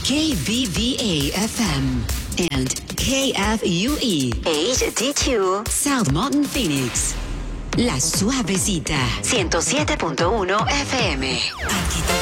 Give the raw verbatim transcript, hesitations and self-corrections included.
K V V A F M and K F U E H D two South Mountain, Phoenix. La Suavecita, ciento siete punto uno F M.